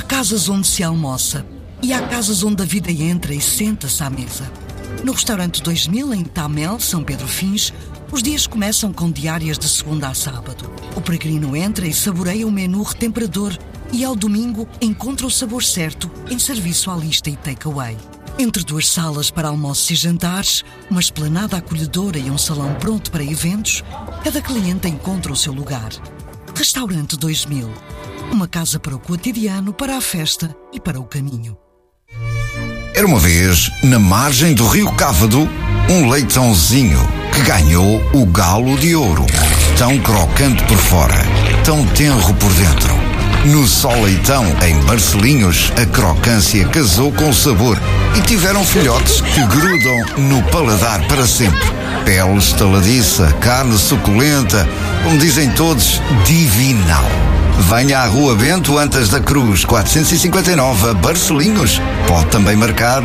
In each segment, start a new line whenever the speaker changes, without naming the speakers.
casas onde se almoça e há casas onde a vida entra e senta-se à mesa. No restaurante 2000, em Tamel, São Pedro Fins, os dias começam com diárias de segunda a sábado. O peregrino entra e saboreia o menu retemperador e ao domingo encontra o sabor certo em serviço à lista e takeaway. Entre duas salas para almoços e jantares, uma esplanada acolhedora e um salão pronto para eventos, cada cliente encontra o seu lugar. Restaurante 2000. Uma casa para o cotidiano, para a festa e para o caminho.
Era uma vez, na margem do rio Cávado, um leitãozinho que ganhou o galo de ouro. Tão crocante por fora, tão tenro por dentro. No Só Leitão, em Barcelinhos, a crocância casou com o sabor e tiveram filhotes que grudam no paladar para sempre. Pele estaladiça, carne suculenta, como dizem todos, divinal. Venha à Rua Bento Antas da Cruz, 459, a Barcelinhos. Pode também marcar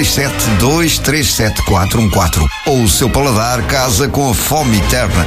967-237-414. Ou o seu paladar casa com a fome eterna.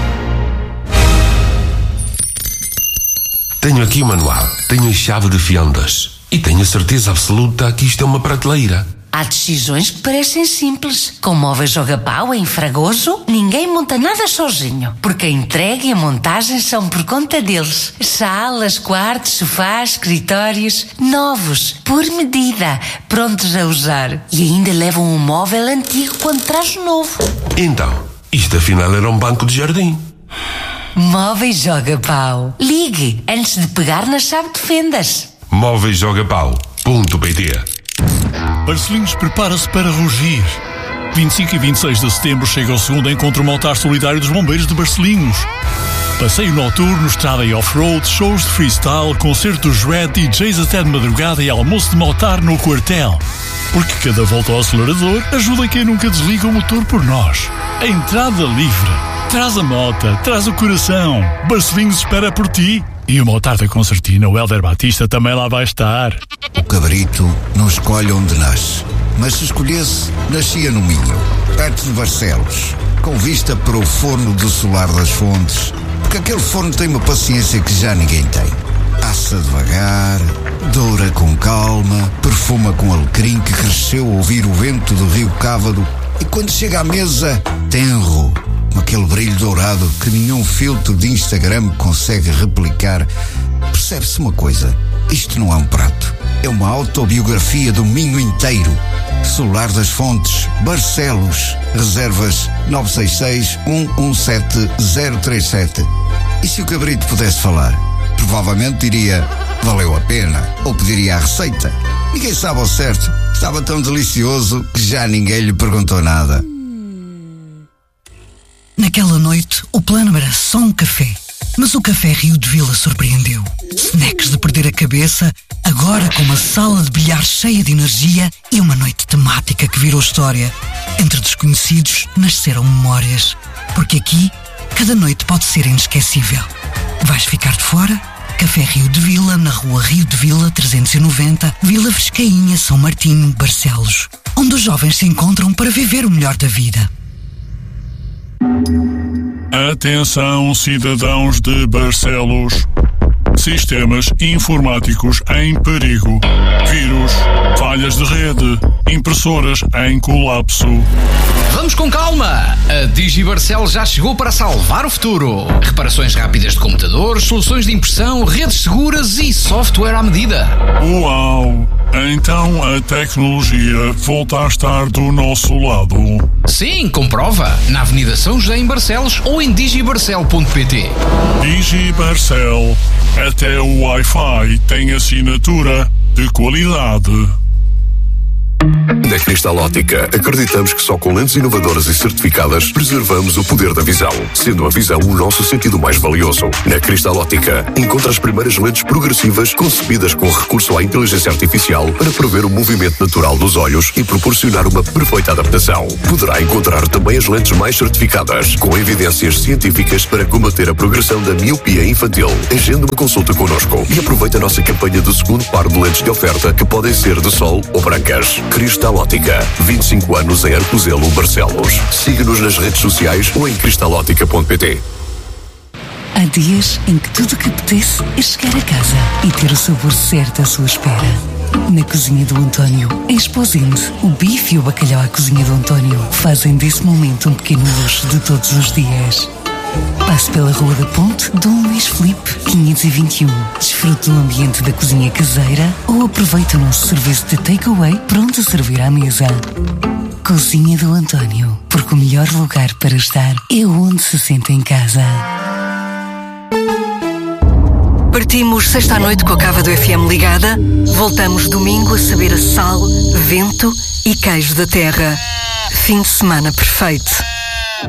Tenho aqui o manual, tenho a chave de fendas e tenho a certeza absoluta que isto é uma prateleira.
Há decisões que parecem simples. Com Móveis Joga Pau, em Fragoso, ninguém monta nada sozinho, porque a entrega e a montagem são por conta deles. Salas, quartos, sofás, escritórios, novos, por medida, prontos a usar. E ainda levam um móvel antigo quando traz o novo.
Então, isto afinal era um banco de jardim.
Móveis Joga Pau. Ligue antes de pegar na chave de fendas.
Móveisjogapau.pt.
Barcelinhos prepara-se para rugir. 25 e 26 de setembro chega o segundo encontro Motar Solidário dos Bombeiros de Barcelinhos. Passeio noturno, estrada e off-road, shows de freestyle, concertos red, DJs até de madrugada e almoço de motar no quartel. Porque cada volta ao acelerador ajuda quem nunca desliga o motor por nós. A entrada livre. Traz a mota, traz o coração. Barcelinhos espera por ti. E o motar da concertina, o Hélder Batista, também lá vai estar.
O cabrito não escolhe onde nasce, mas se escolhesse, nascia no Minho, perto de Barcelos, com vista para o forno do Solar das Fontes, porque aquele forno tem uma paciência que já ninguém tem. Assa devagar, doura com calma, perfuma com alecrim que cresceu a ouvir o vento do rio Cávado, e quando chega à mesa, tenro, com aquele brilho dourado que nenhum filtro de Instagram consegue replicar. Percebe-se uma coisa, isto não é um prato, é uma autobiografia do Minho inteiro. Solar das Fontes, Barcelos, reservas 966-117-037. E se o cabrito pudesse falar, provavelmente diria, valeu a pena, ou pediria a receita. Ninguém sabe ao certo, estava tão delicioso que já ninguém lhe perguntou nada.
Naquela noite, o plano era só um café. Mas o Café Rio de Vila surpreendeu. Snacks de perder a cabeça, agora com uma sala de bilhar cheia de energia e uma noite temática que virou história. Entre desconhecidos, nasceram memórias. Porque aqui, cada noite pode ser inesquecível. Vais ficar de fora? Café Rio de Vila, na Rua Rio de Vila 390, Vila Frescainha, São Martinho, Barcelos. Onde os jovens se encontram para viver o melhor da vida.
Atenção, cidadãos de Barcelos. Sistemas informáticos em perigo. Vírus, falhas de rede, impressoras em colapso.
Vamos com calma! A DigiBarcel já chegou para salvar o futuro. Reparações rápidas de computadores, soluções de impressão, redes seguras e software à medida.
Uau! Então a tecnologia volta a estar do nosso lado.
Sim, comprova. Na Avenida São José em Barcelos ou em digibarcel.pt.
DigiBarcel. Até o Wi-Fi tem assinatura de qualidade.
Na Cristal Ótica, acreditamos que só com lentes inovadoras e certificadas preservamos o poder da visão, sendo a visão o nosso sentido mais valioso. Na Cristal Ótica, encontra as primeiras lentes progressivas concebidas com recurso à inteligência artificial para prever o movimento natural dos olhos e proporcionar uma perfeita adaptação. Poderá encontrar também as lentes mais certificadas, com evidências científicas para combater a progressão da miopia infantil. Agende uma consulta connosco e aproveite a nossa campanha do segundo par de lentes de oferta, que podem ser de sol ou brancas. Cristal Ótica, 25 anos em Arcozelo, Barcelos. Siga-nos nas redes sociais ou em cristalótica.pt.
Há dias em que tudo o que apetece é chegar a casa e
ter o sabor certo à sua espera. Na Cozinha do António, é Exposente, o bife e o bacalhau à Cozinha do António fazem desse momento um pequeno luxo de todos os dias. Passe pela Rua da Ponte, Dom Luís Filipe, 521. Desfrute do ambiente da cozinha caseira ou aproveite o nosso serviço de takeaway pronto a servir à mesa. Cozinha do António, porque o melhor lugar para estar é onde se sente em casa.
Partimos sexta à noite com a cava do FM ligada. Voltamos domingo a saber a sal, vento e queijo da terra. Fim de semana perfeito.